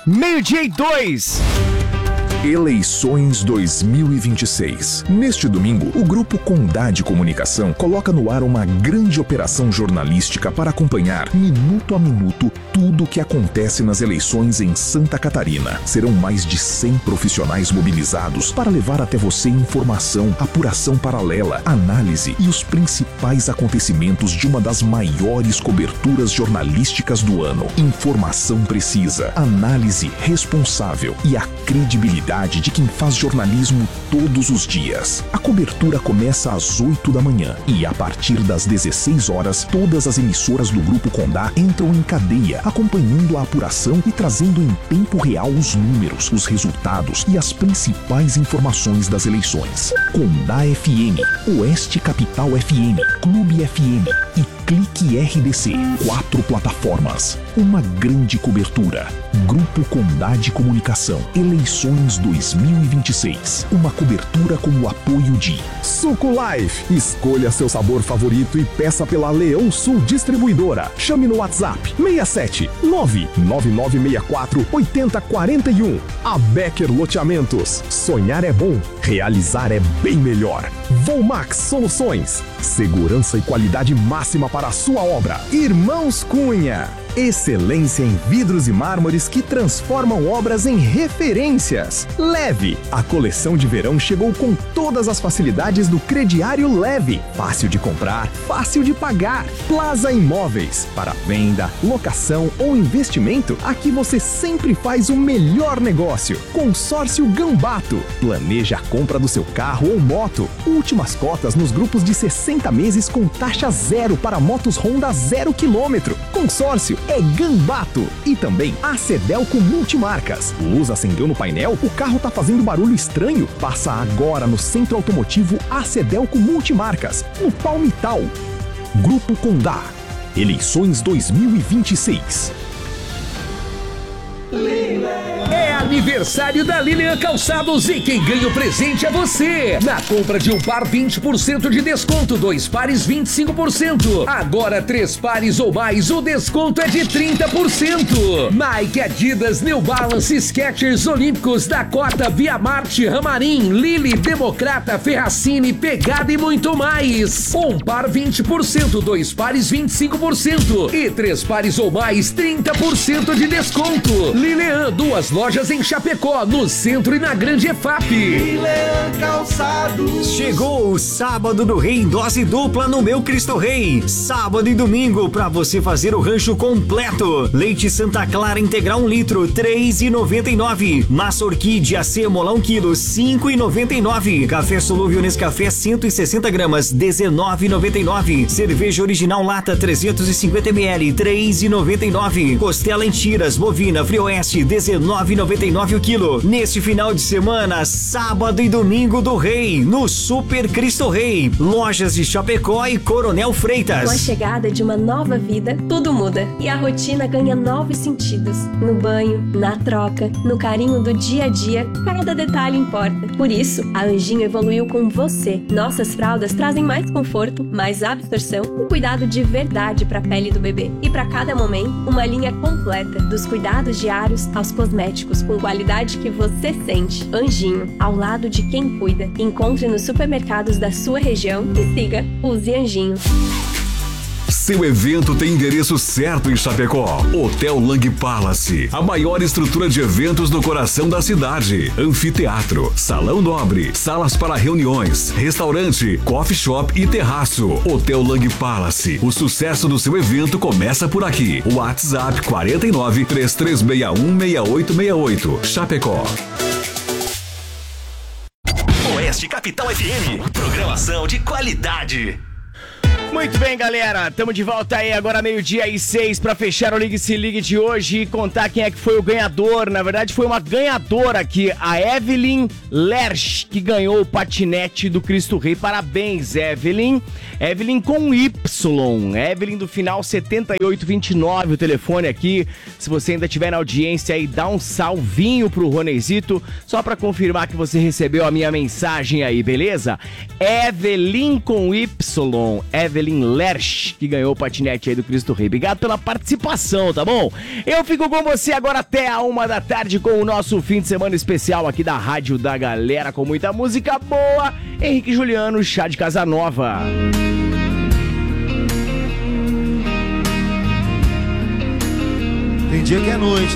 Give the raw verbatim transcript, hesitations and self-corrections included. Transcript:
Meio-dia e dois. Eleições dois mil e vinte e seis. Neste domingo, o Grupo Condade Comunicação coloca no ar uma grande operação jornalística para acompanhar, minuto a minuto, tudo o que acontece nas eleições em Santa Catarina. Serão mais de cem profissionais mobilizados para levar até você informação, apuração paralela, análise e os principais acontecimentos de uma das maiores coberturas jornalísticas do ano. Informação precisa, análise responsável e a credibilidade de quem faz jornalismo todos os dias. A cobertura começa às oito da manhã e a partir das dezesseis horas, todas as emissoras do Grupo Condá entram em cadeia, acompanhando a apuração e trazendo em tempo real os números, os resultados e as principais informações das eleições. Condá F M, Oeste Capital F M, Clube F M e Clique R D C. Quatro plataformas. Uma grande cobertura. Grupo Condade Comunicação. Eleições dois mil e vinte e seis. Uma cobertura com o apoio de Suco Life. Escolha seu sabor favorito e peça pela Leão Sul Distribuidora. Chame no WhatsApp seis sete nove nove nove seis quatro oito zero quatro um. A Becker Loteamentos. Sonhar é bom, realizar é bem melhor. Volmax Soluções. Segurança e qualidade máxima para a sua obra. Irmãos Cunha. Excelência em vidros e mármores que transformam obras em referências. Leve. A coleção de verão chegou com todas as facilidades do crediário Leve. Fácil de comprar, fácil de pagar. Plaza Imóveis. Para venda, locação ou investimento, aqui você sempre faz o melhor negócio. Consórcio Gambato. Planeja a compra do seu carro ou moto. Últimas cotas nos grupos de sessenta meses com taxa zero para motos Honda zero quilômetro. Consórcio é Gambato. E também a Cedelco Multimarcas. Luz acendeu no painel? O carro tá fazendo barulho estranho? Passa agora no Centro Automotivo A Cedelco Multimarcas, no Palmital. Grupo Condá. Eleições dois mil e vinte e seis. É aniversário da Lilian Calçados e quem ganha o presente é você. Na compra de um par, vinte por cento de desconto, dois pares, vinte e cinco por cento. Agora, três pares ou mais, o desconto é de trinta por cento. Nike, Adidas, New Balance, Skechers, Olímpicos, Dakota, Via Marte, Ramarim, Lili, Democrata, Ferracini, Pegada e muito mais. Um par, vinte por cento, dois pares, vinte e cinco por cento e três pares ou mais, trinta por cento de desconto. Lilian, duas lojas em Chapecó, no centro e na Grande E F A P. Lilian Calçados. Chegou o Sábado do Rei em dose dupla no Meu Cristo Rei. Sábado e domingo para você fazer o rancho completo. Leite Santa Clara integral um litro, três reais e noventa e nove centavos. Massa Orquídea Semola um quilo, cinco reais e noventa e nove centavos. Café Solúvel Nescafé cento e sessenta gramas, dezenove reais e noventa e nove centavos. Cerveja Original Lata trezentos e cinquenta mililitros, três reais e noventa e nove centavos. Costela em tiras bovina Frioeste, dezenove reais e noventa e nove centavos o quilo. Neste final de semana, sábado e domingo do Rei, no Super Cristo Rei. Lojas de Chapecó e Coronel Freitas. Com a chegada de uma nova vida, tudo muda e a rotina ganha novos sentidos. No banho, na troca, no carinho do dia a dia, cada detalhe importa. Por isso, a Anjinho evoluiu com você. Nossas fraldas trazem mais conforto, mais absorção e cuidado de verdade para a pele do bebê. E para cada momento, uma linha completa, dos cuidados diários aos cosméticos, com qualidade que você sente. Anjinho, ao lado de quem cuida. Encontre nos supermercados da sua região e siga Use Anjinho. Seu evento tem endereço certo em Chapecó. Hotel Lang Palace, a maior estrutura de eventos no coração da cidade. Anfiteatro, salão nobre, salas para reuniões, restaurante, coffee shop e terraço. Hotel Lang Palace, o sucesso do seu evento começa por aqui. WhatsApp quarenta e nove, três três seis um, seis oito seis oito. Chapecó. Oeste Capital F M, programação de qualidade. Muito bem, galera, estamos de volta aí agora meio-dia e seis para fechar o Ligue Se Ligue de hoje e contar quem é que foi o ganhador. Na verdade, foi uma ganhadora aqui, a Evelyn Lerch, que ganhou o patinete do Cristo Rei. Parabéns, Evelyn. Evelyn com Y. Evelyn do final setenta e oito vinte e nove, o telefone aqui. Se você ainda estiver na audiência aí, dá um salvinho pro Ronezito, só para confirmar que você recebeu a minha mensagem aí, beleza? Evelyn com Y. Evelyn Evelyn Lerch, que ganhou o patinete aí do Cristo Rei. Obrigado pela participação, tá bom? Eu fico com você agora até a uma da tarde com o nosso fim de semana especial aqui da Rádio da Galera, com muita música boa. Henrique Juliano, Chá de Casanova. Tem dia que é noite.